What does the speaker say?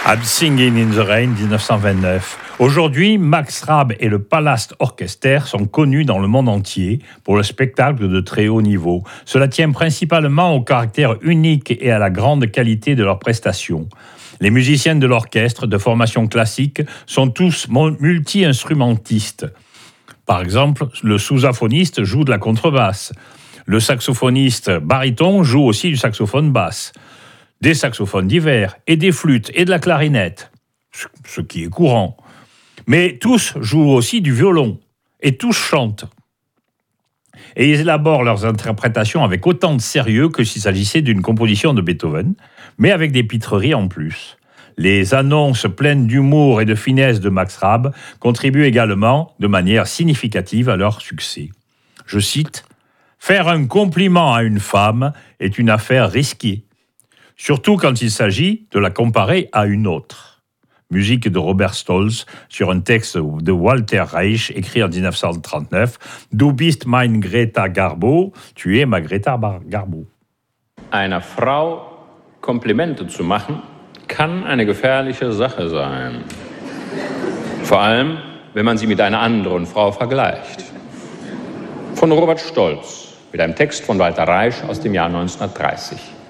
I'm Singing in the Rain, 1929. Aujourd'hui, Max Rabe et le Palast Orchester sont connus dans le monde entier pour le spectacle de très haut niveau. Cela tient principalement au caractère unique et à la grande qualité de leurs prestations. Les musiciens de l'orchestre, de formation classique, sont tous multi-instrumentistes. Par exemple, le sous-saxophoniste joue de la contrebasse. Le saxophoniste baryton joue aussi du saxophone basse. Des saxophones divers, et des flûtes, et de la clarinette, ce qui est courant. Mais tous jouent aussi du violon, et tous chantent. Et ils élaborent leurs interprétations avec autant de sérieux que s'il s'agissait d'une composition de Beethoven, mais avec des pitreries en plus. Les annonces pleines d'humour et de finesse de Max Rabe contribuent également de manière significative à leur succès. Je cite « Faire un compliment à une femme est une affaire risquée. Surtout quand il s'agit de la comparer à une autre. » Musique de Robert Stolz sur un texte de Walter Reich écrit en 1939. « Du bist mein Greta Garbo »« Tu es ma Greta Garbo ». Einer Frau Komplimente zu machen, kann eine gefährliche Sache sein. Vor allem, wenn man sie mit einer anderen Frau vergleicht. Von Robert Stolz mit einem Text von Walter Reich aus dem Jahr 1930.